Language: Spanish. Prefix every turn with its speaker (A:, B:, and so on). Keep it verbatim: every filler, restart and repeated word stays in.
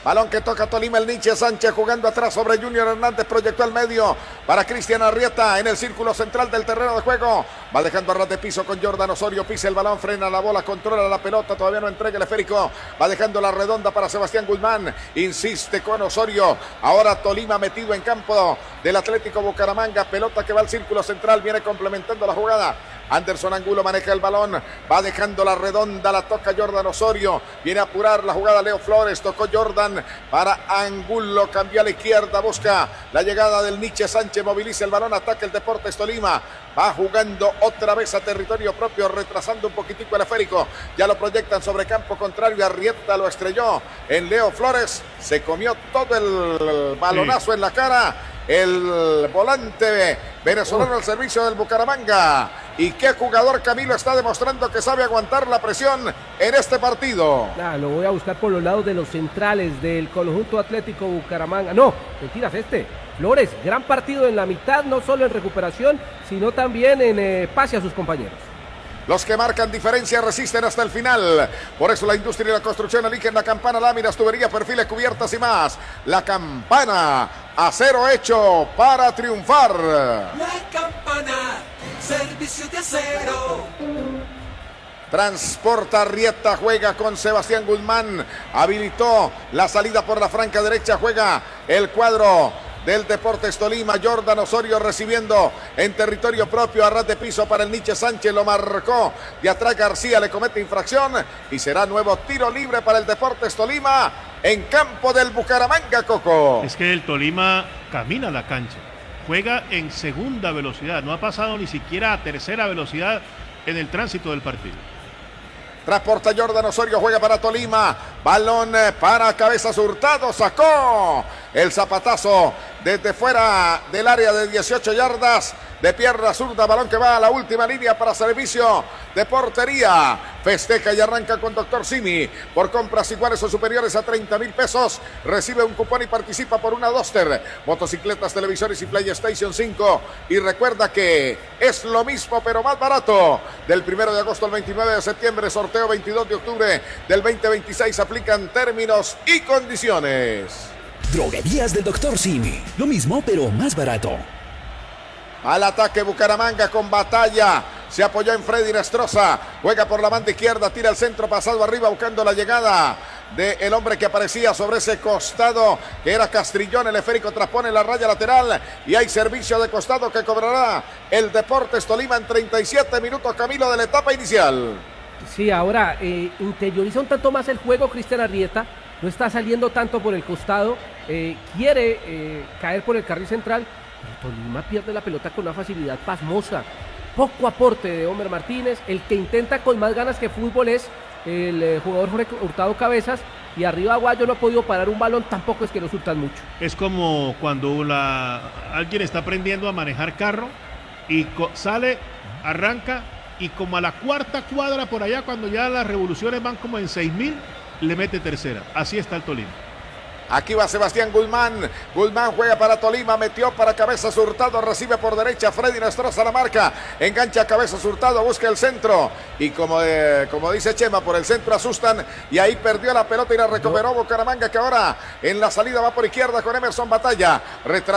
A: Balón que toca Tolima, el Nietzsche Sánchez jugando atrás sobre Junior Hernández, proyectó al medio para Cristian Arrieta en el círculo central del terreno de juego. Va dejando a ras de piso con Jordan Osorio, pisa el balón, frena la bola, controla la pelota, todavía no entrega el esférico. Va dejando la redonda para Sebastián Guzmán, insiste con Osorio. Ahora Tolima metido en campo del Atlético Bucaramanga, pelota que va al círculo central, viene complementando la jugada. Anderson Angulo maneja el balón, va dejando la redonda, la toca Jordan Osorio, viene a apurar la jugada Leo Flores, tocó Jordan para Angulo, cambió a la izquierda, busca la llegada del Nietzsche Sánchez, moviliza el balón, ataca el Deportes Tolima, va jugando otra vez a territorio propio, retrasando un poquitico el esférico, ya lo proyectan sobre campo contrario, Arrieta lo estrelló en Leo Flores, se comió todo el balonazo sí. en la cara, el volante venezolano al servicio del Bucaramanga. Y qué jugador Camilo está demostrando que sabe aguantar la presión en este partido.
B: Ah, lo voy a buscar por los lados de los centrales del conjunto Atlético Bucaramanga. No, mentiras este. Flores, gran partido en la mitad, no solo en recuperación, sino también en eh, pase a sus compañeros.
A: Los que marcan diferencia resisten hasta el final. Por eso la industria y la construcción eligen la Campana, láminas, tuberías, perfiles, cubiertas y más. La Campana, acero hecho para triunfar.
C: La Campana, servicio de acero.
A: Transporta Arrieta, juega con Sebastián Guzmán. Habilitó la salida por la franca derecha, juega el cuadro del Deportes Tolima. Jordan Osorio recibiendo en territorio propio a ras de piso para el Nietzsche Sánchez, lo marcó de atrás García, le comete infracción y será nuevo tiro libre para el Deportes Tolima en campo del Bucaramanga, Coco.
D: Es que el Tolima camina la cancha, juega en segunda velocidad, no ha pasado ni siquiera a tercera velocidad en el tránsito del partido.
A: Transporta Jordan Osorio, juega para Tolima, balón para Cabezas Hurtado, sacó el zapatazo desde fuera del área de dieciocho yardas, de pierna zurda, balón que va a la última línea para servicio de portería. Festeja y arranca con Doctor Simi. Por compras iguales o superiores a treinta mil pesos, recibe un cupón y participa por una Duster, motocicletas, televisores y PlayStation cinco. Y recuerda que es lo mismo pero más barato. Del primero de agosto al veintinueve de septiembre, sorteo veintidós de octubre del veinte veintiséis, aplican términos y condiciones.
E: Droguerías del Doctor Simi, lo mismo pero más barato.
A: Al ataque Bucaramanga con Batalla, se apoyó en Freddy Nestroza, juega por la banda izquierda, tira el centro pasado arriba buscando la llegada del hombre que aparecía sobre ese costado, que era Castrillón, el esférico traspone la raya lateral y hay servicio de costado que cobrará el Deportes Tolima en treinta y siete minutos, Camilo, de la etapa inicial.
B: Sí, ahora eh, interioriza un tanto más el juego Cristian Arrieta, no está saliendo tanto por el costado, eh, quiere eh, caer por el carril central. Tolima pierde la pelota con una facilidad pasmosa. Poco aporte de Homer Martínez. El que intenta con más ganas que fútbol es el eh, jugador Jorge Hurtado Cabezas. Y arriba Aguayo no ha podido parar un balón. Tampoco es que lo surtan mucho.
D: Es como cuando la, alguien está aprendiendo a manejar carro y co- sale, arranca y como a la cuarta cuadra por allá, cuando ya las revoluciones van como en seis mil, le mete tercera. Así está el Tolima.
A: Aquí va Sebastián Guzmán. Guzmán juega para Tolima, metió para Cabezas Hurtado, recibe por derecha Freddy Nestroza la marca, engancha Cabezas Hurtado, busca el centro y como, eh, como dice Chema, por el centro asustan y ahí perdió la pelota y la recuperó Bucaramanga, que ahora en la salida va por izquierda con Emerson Batalla. Retrasa